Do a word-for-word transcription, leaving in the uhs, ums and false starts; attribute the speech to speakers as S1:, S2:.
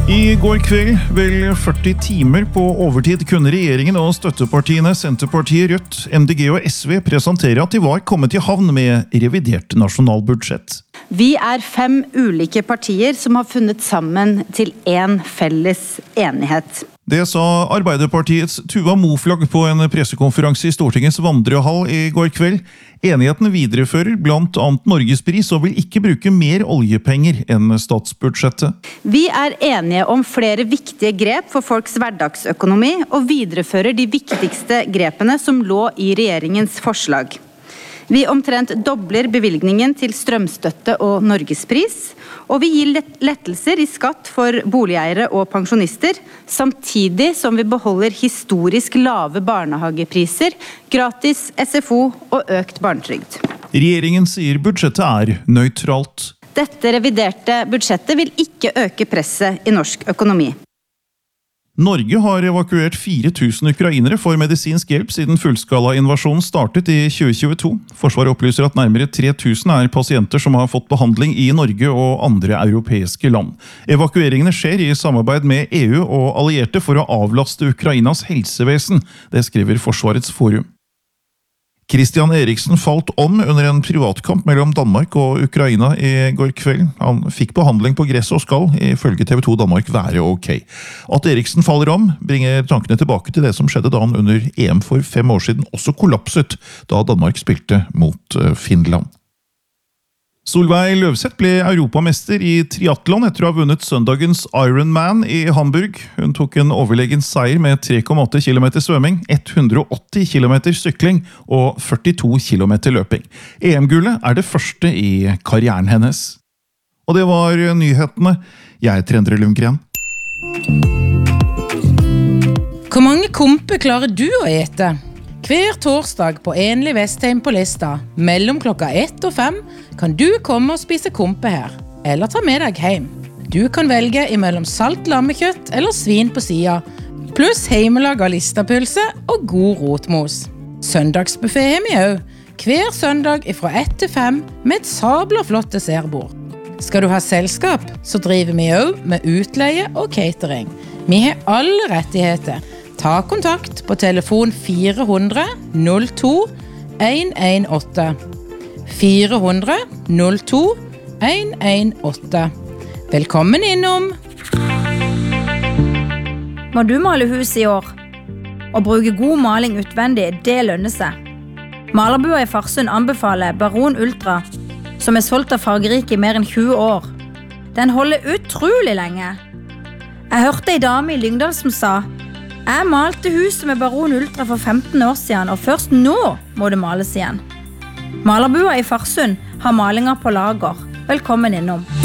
S1: I går kveld, vel førti timer på overtid, kunne regjeringen og støttepartiene Senterpartiet, Rødt, M D G og S V presentere at de var kommet i havn med revidert nasjonalbudsjett.
S2: Vi er fem ulike partier som har funnet sammen til en felles enighet.
S1: Det sa Arbeiderpartiets Tuva Moflag på en pressekonferanse i Stortingets vandrehall i går kveld. Enigheten viderefører blant annet Norgespris og vil ikke bruke mer oljepenger enn statsbudsjettet.
S2: Vi er enige om flere viktige grep for folks hverdagsøkonomi og viderefører de viktigste grepene som lå i regjeringens forslag. Vi omtrent dobler bevilgningen til strømstøtte og Norgespris, og vi gir lettelser i skatt for boligeiere og pensjonister, samtidig som vi beholder historisk lave barnehagepriser, gratis S F O og økt barnetrygd.
S1: Regjeringen sier budsjettet er nøytralt.
S2: Dette reviderte budsjettet vil ikke øke presset i norsk økonomi.
S1: Norge har evakuert fire tusen ukrainere for medisinsk hjelp siden fullskala-invasjonen startet i tjue tjueto. Forsvaret opplyser at nærmere tre tusen er pasienter som har fått behandling i Norge og andre europeiske land. Evakueringene skjer i samarbeid med E U og allierte for å avlaste Ukrainas helsevesen, det skriver Forsvarets forum. Christian Eriksen falt om under en privatkamp mellom Danmark og Ukraina i går kveld. Han fikk behandling på gress og skal, ifølge T V to Danmark, være ok. At Eriksen faller om, bringer tankene tilbake til det som skjedde da han under E M for fem år siden også kollapset, da Danmark spilte mot Finland. Solveig Løvseth ble europamester i triathlon etter å ha vunnet søndagens Ironman i Hamburg. Hun tok en overlegen seier med tre komma åtte kilometer svømming, hundre og åtti kilometer sykling og førtito kilometer løping. E M-gullet er det første i karrieren hennes. Og det var nyhetene. Jeg er Endre Lundgren.
S3: Hvor mange kompe klarer du å ete? Hver torsdag på Enlig Vestheim på Lista, mellom klokka ett og fem, kan du komme og spise kompe her, eller ta med deg hjem. Du kan velge imellom salt lammekjøtt eller svin på sida, pluss heimelaga listapølse og god rotmos. Søndagsbuffet har vi også, hver søndag fra ett til fem med et sabla flott dessertbord. Skal du ha selskap, så driver vi også med utleie og catering. Vi har alle rettigheter. Ta kontakt på telefon fire hundre null to en en åtte. fire hundre null to en en åtte. Velkommen innom!
S4: Må du male hus i år? Å bruke god maling utvendig, det lønner seg. Malerbua i Farsund anbefaler Baron Ultra, som er solgt av fargerike i mer enn tjue år. Den holder utrolig lenge. Jeg hørte en dame i Lyngdal som sa: Jeg malte huset med Baron Ultra for femten år siden, og først nå må det males igjen. Malerbua i Farsund har malinger på lager. Velkommen innom.